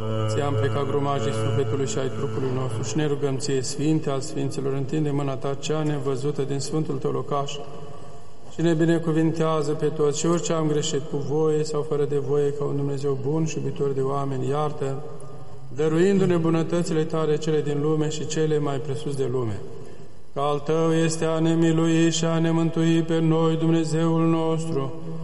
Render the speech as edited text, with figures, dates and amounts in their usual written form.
Ți-am plecat grumajii sufletului și ai trupului nostru și ne rugăm Ție, Sfinte al Sfinților, întinde mâna Ta cea nevăzută din Sfântul Tău locaș și ne binecuvintează pe toți și orice am greșit cu voie sau fără de voie, ca un Dumnezeu bun și iubitor de oameni, iartă, dăruindu-ne bunătățile Tale cele din lume și cele mai presus de lume. Că al Tău este a ne milui și a ne mântui pe noi, Dumnezeul nostru,